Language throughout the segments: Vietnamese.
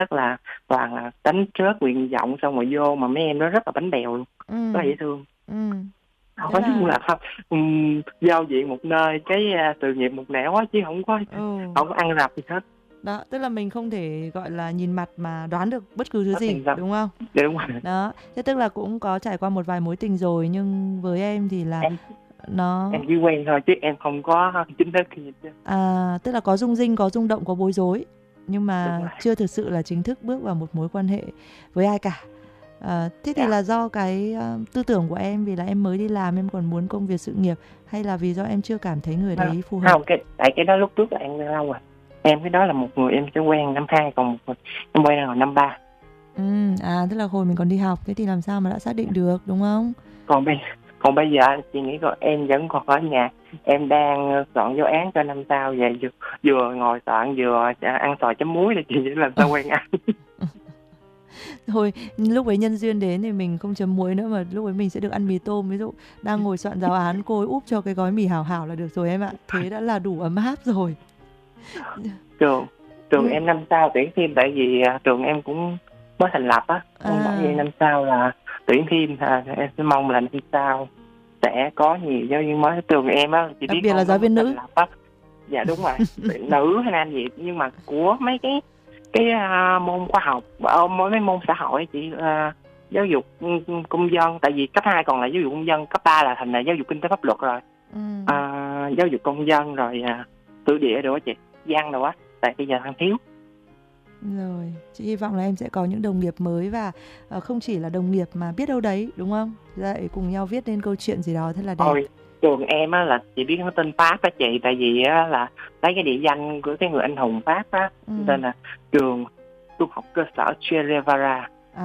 rất là toàn là đánh rớt nguyện vọng xong rồi vô, mà mấy em đó rất là bánh bèo luôn, rất là dễ thương. Thế Nói chung là là không, giao diện một nơi, cái sự nghiệp một nẻo á, chứ không có ăn rập gì hết. đó, tức là mình không thể gọi là nhìn mặt mà đoán được bất cứ thứ Hết gì, tiền đâu. đúng không? Dạ đúng rồi. Đó, thế tức là cũng có trải qua một vài mối tình rồi, nhưng với em thì là em nó em chỉ quen thôi chứ em không có chính thức gì hết trơn. tức là có rung rinh, có rung động, có bối rối, nhưng Đúng mà rồi. chưa thực sự là chính thức bước vào một mối quan hệ với ai cả. Thế thì Dạ. là do cái tư tưởng của em, vì là em mới đi làm, em còn muốn công việc sự nghiệp, hay là vì do em chưa cảm thấy người đấy phù hợp? Không, tại cái đó lúc trước là em quen lâu rồi. Em cái đó là một người em sẽ quen năm 2, còn một người em quen là năm 3. Tức là hồi mình còn đi học, thế thì làm sao mà đã xác định được, đúng không? Còn bây giờ chị nghĩ coi, em vẫn còn ở nhà, em đang soạn giáo án cho năm sau vậy, vừa ngồi soạn vừa ăn xoài chấm muối là chị nghĩ làm sao quen ai. Thôi, lúc ấy nhân duyên đến thì mình không chấm muối nữa, mà lúc ấy mình sẽ được ăn mì tôm. Ví dụ đang ngồi soạn giáo án, cô ấy úp cho cái gói mì hảo hảo là được rồi em ạ. Thế đã là đủ ấm áp rồi. Trường em năm sau tuyển thêm, tại vì trường em cũng mới thành lập á, bởi vì năm sau là tuyển thêm, em sẽ mong là năm sau sẽ có nhiều giáo viên mới. Trường em á, chị Đặc biết biệt là không, giáo nó mới viên thành nữ. lập á. Dạ đúng rồi. Nữ hay nam gì, nhưng mà của mấy cái môn khoa học, mấy môn xã hội, chị giáo dục công dân, tại vì cấp 2 còn là giáo dục công dân, cấp 3 là thành là giáo dục kinh tế pháp luật rồi. Giáo dục công dân rồi sử địa rồi á chị, văn rồi á, tại bây giờ đang thiếu. Rồi, chị hy vọng là em sẽ có những đồng nghiệp mới, và không chỉ là đồng nghiệp mà biết đâu đấy, đúng không? Lại cùng nhau viết nên câu chuyện gì đó thật là đẹp. Ôi, trường em á là chị biết nó tên Pháp á chị, tại vì á là lấy cái địa danh của cái người anh hùng Pháp á, tên là trường trung học cơ sở Che Guevara.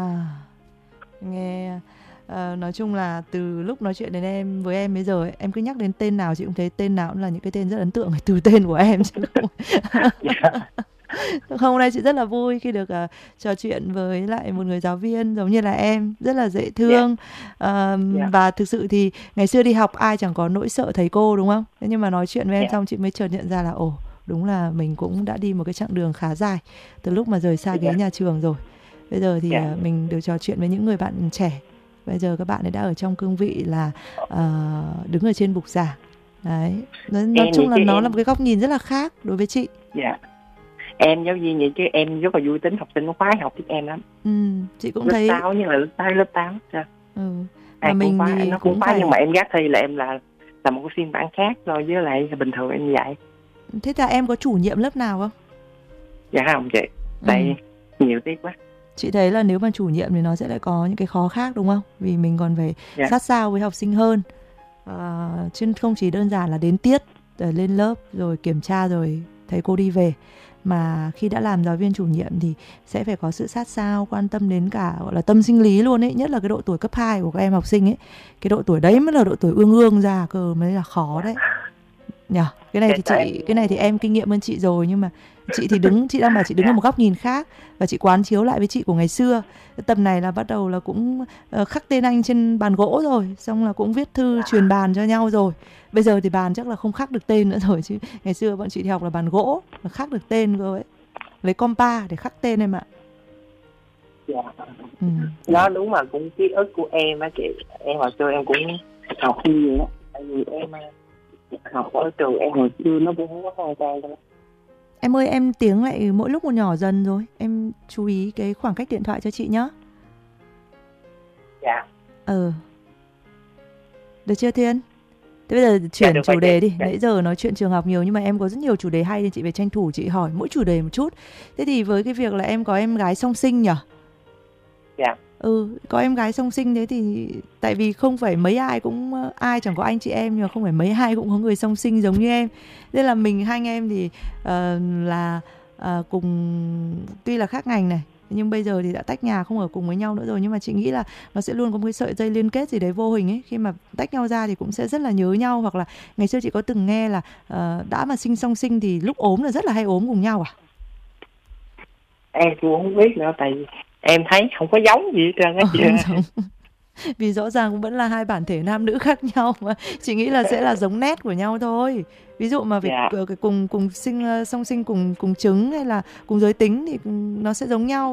Nghe nói chung là từ lúc nói chuyện đến em với em bây giờ ấy, em cứ nhắc đến tên nào chị cũng thấy tên nào cũng là những cái tên rất ấn tượng từ tên của em chứ không. Không, hôm nay chị rất là vui khi được trò chuyện với lại một người giáo viên giống như là em, rất là dễ thương. Và thực sự thì ngày xưa đi học ai chẳng có nỗi sợ thầy cô, đúng không? Thế nhưng mà nói chuyện với em xong chị mới chợt nhận ra là đúng là mình cũng đã đi một cái chặng đường khá dài từ lúc mà rời xa ghế nhà trường rồi. Bây giờ thì mình được trò chuyện với những người bạn trẻ. Bây giờ các bạn ấy đã ở trong cương vị là đứng ở trên bục giảng. Đấy. Nói chung là nó là một cái góc nhìn rất là khác đối với chị. Dạ. Em giáo viên vậy chứ em rất là vui tính, học sinh nó khoái học với em lắm. Chị cũng thấy lớp 6 như là lớp 8 sao. Mà mình khoái, thì nó cũng khoái phải... nhưng mà em gác thi là em là một cái phiên bản khác thôi, với lại bình thường em dạy. Thế là em có chủ nhiệm lớp nào không? Dạ không chị, tại nhiều tiết quá. Chị thấy là nếu mà chủ nhiệm thì nó sẽ lại có những cái khó khác, đúng không? Vì mình còn phải sát sao với học sinh hơn, chứ không chỉ đơn giản là đến tiết rồi lên lớp rồi kiểm tra rồi thầy cô đi về, mà khi đã làm giáo viên chủ nhiệm thì sẽ phải có sự sát sao, quan tâm đến cả gọi là tâm sinh lý luôn ấy, nhất là cái độ tuổi cấp 2 của các em học sinh ấy. Cái độ tuổi đấy mới là độ tuổi ương ương ra cơ, mới là khó đấy nhỉ. Cái này thì em kinh nghiệm hơn chị rồi, nhưng mà chị đang bảo chị đứng ở một góc nhìn khác, và chị quán chiếu lại với chị của ngày xưa. Tầm này là bắt đầu là cũng khắc tên anh trên bàn gỗ rồi, xong là cũng viết thư truyền bàn cho nhau rồi. Bây giờ thì bàn chắc là không khắc được tên nữa rồi, chứ ngày xưa bọn chị đi học là bàn gỗ là khắc được tên cơ ấy, lấy compa để khắc tên em ạ. Đó đúng là cũng ký ức của em á chị. Em hồi xưa em cũng học nhiều á, tại vì em học ở trường em hồi xưa nó cũng không có khang trang đâu. Em ơi, em tiếng lại mỗi lúc một nhỏ dần rồi, em chú ý cái khoảng cách điện thoại cho chị nhá. Dạ. Được chưa Thiên? Thế bây giờ chuyển chủ đề đi. Nãy giờ nói chuyện trường học nhiều, nhưng mà em có rất nhiều chủ đề hay nên chị phải tranh thủ chị hỏi mỗi chủ đề một chút. Thế thì với cái việc là em có em gái song sinh nhỉ? Dạ. Có em gái song sinh, thế thì tại vì không phải mấy ai cũng, ai chẳng có anh chị em, nhưng mà không phải mấy ai cũng có người song sinh giống như em. Nên là hai anh em thì là cùng, tuy là khác ngành này, nhưng bây giờ thì đã tách nhà không ở cùng với nhau nữa rồi. Nhưng mà chị nghĩ là nó sẽ luôn có một cái sợi dây liên kết gì đấy vô hình ấy. Khi mà tách nhau ra thì cũng sẽ rất là nhớ nhau. Hoặc là ngày xưa chị có từng nghe là đã mà sinh song sinh thì lúc ốm là rất là hay ốm cùng nhau à? Em cũng không biết nữa, tại vì em thấy không có giống gì hết trơn á. Vì rõ ràng cũng vẫn là hai bản thể nam nữ khác nhau mà. Chị nghĩ là sẽ là giống nét của nhau thôi. Ví dụ mà phải cùng sinh song sinh cùng trứng hay là cùng giới tính thì nó sẽ giống nhau.